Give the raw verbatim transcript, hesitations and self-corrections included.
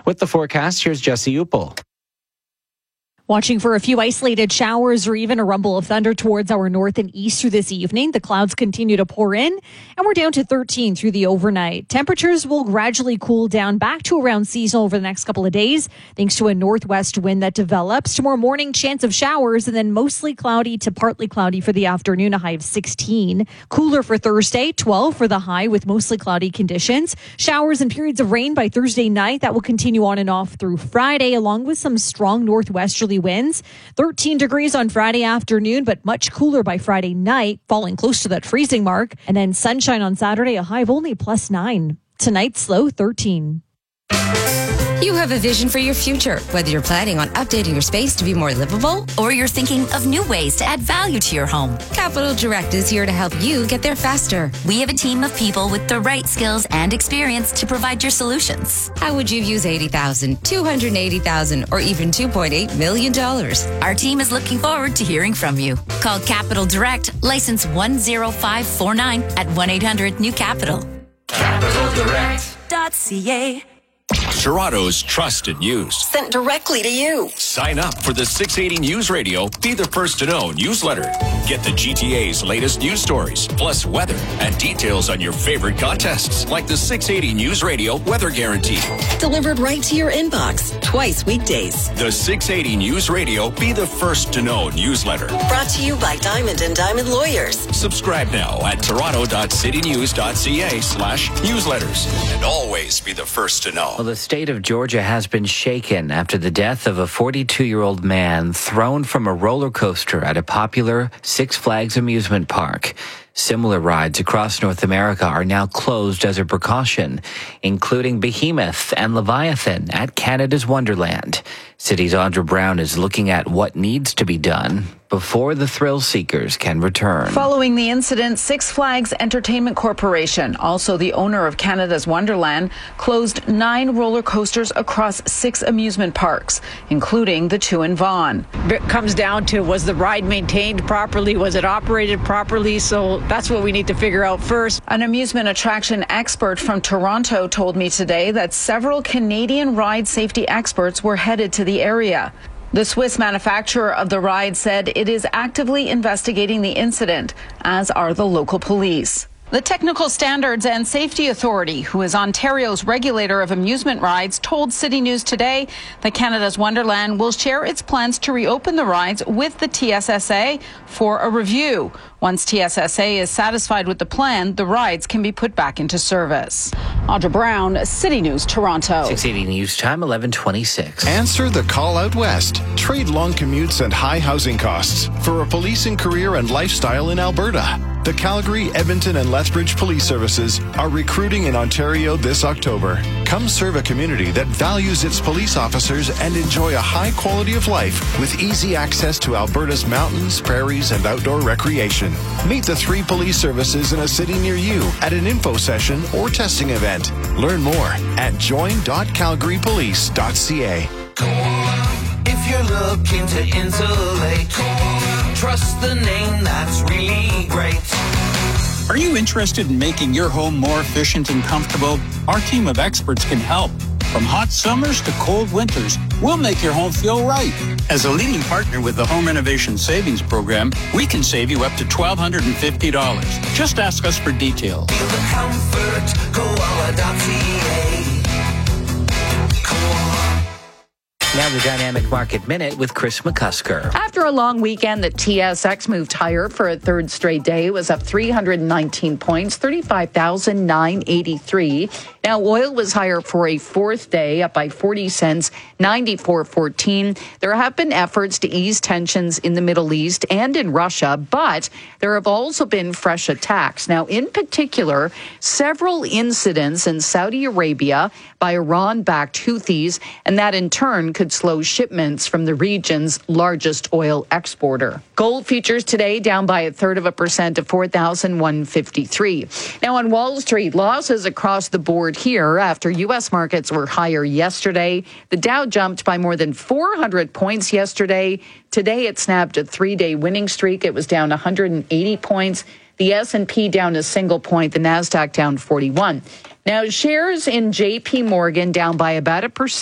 With the forecast, here's Jesse Upel. Watching for a few isolated showers or even a rumble of thunder towards our north and east through this evening. The clouds continue to pour in, and we're down to thirteen through the overnight. Temperatures will gradually cool down back to around seasonal over the next couple of days, thanks to a northwest wind that develops. Tomorrow morning, chance of showers, and then mostly cloudy to partly cloudy for the afternoon, a high of sixteen. Cooler for Thursday, twelve for the high with mostly cloudy conditions. Showers and periods of rain by Thursday night. That will continue on and off through Friday, along with some strong northwesterly winds. thirteen degrees on Friday afternoon, but much cooler by Friday night, falling close to that freezing mark. And then sunshine on Saturday, a high of only plus nine. Tonight's low, thirteen. You have a vision for your future, whether you're planning on updating your space to be more livable or you're thinking of new ways to add value to your home. Capital Direct is here to help you get there faster. We have a team of people with the right skills and experience to provide your solutions. How would you use eighty thousand dollars, two hundred eighty thousand dollars, or even two point eight million dollars? Our team is looking forward to hearing from you. Call Capital Direct, license one zero five four nine at one eight hundred new capital. capital direct dot c a. Toronto's trusted news. Sent directly to you. Sign up for the six eighty News Radio Be the First to Know newsletter. Get the G T A's latest news stories, plus weather and details on your favorite contests, like the six eighty News Radio Weather Guarantee. Delivered right to your inbox, twice weekdays. The six eighty News Radio Be the First to Know newsletter. Brought to you by Diamond and Diamond Lawyers. Subscribe now at toronto dot city news dot c a slash newsletters. And always be the first to know. Well, the state of Georgia has been shaken after the death of a forty-two-year-old man thrown from a roller coaster at a popular Six Flags amusement park. Similar rides across North America are now closed as a precaution, including Behemoth and Leviathan at Canada's Wonderland. City's Audra Brown is looking at what needs to be done before the thrill seekers can return. Following the incident, Six Flags Entertainment Corporation, also the owner of Canada's Wonderland, closed nine roller coasters across six amusement parks, including the two in Vaughan. It comes down to, was the ride maintained properly? Was it operated properly? So that's what we need to figure out first. An amusement attraction expert from Toronto told me today that several Canadian ride safety experts were headed to the area. The Swiss manufacturer of the ride said it is actively investigating the incident, as are the local police. The Technical Standards and Safety Authority, who is Ontario's regulator of amusement rides, told City News today that Canada's Wonderland will share its plans to reopen the rides with the T S S A for a review. Once T S S A is satisfied with the plan, the rides can be put back into service. Audra Brown, City News, Toronto. six eighty News Time, eleven twenty-six. Answer the call out west. Trade long commutes and high housing costs for a policing career and lifestyle in Alberta. The Calgary, Edmonton, and Lethbridge Police Services are recruiting in Ontario this October. Come serve a community that values its police officers and enjoy a high quality of life with easy access to Alberta's mountains, prairies, and outdoor recreation. Meet the three police services in a city near you at an info session or testing event. Learn more at join dot calgary police dot c a. Go on, if you're looking to insulate, trust the name that's really great. Are you interested in making your home more efficient and comfortable? Our team of experts can help. From hot summers to cold winters, we'll make your home feel right. As a leading partner with the Home Renovation Savings Program, we can save you up to one thousand two hundred fifty dollars. Just ask us for details. Feel the comfort, koala dot c a. Now the Dynamic Market Minute with Chris McCusker. After a long weekend, the T S X moved higher for a third straight day. It was up three hundred nineteen points, thirty-five thousand nine hundred eighty-three. Now, oil was higher for a fourth day, up by forty cents, ninety-four fourteen. There have been efforts to ease tensions in the Middle East and in Russia, but there have also been fresh attacks. Now, in particular, several incidents in Saudi Arabia by Iran-backed Houthis, and that in turn could slow shipments from the region's largest oil exporter. Gold futures today down by a third of a percent to four thousand one hundred fifty-three. Now on Wall Street, losses across the board here after U S markets were higher yesterday. The Dow jumped by more than four hundred points yesterday. Today it snapped a three-day winning streak. It was down one hundred eighty points. The S and P down a single point. The Nasdaq down forty-one. Now shares in J P Morgan down by about a percent.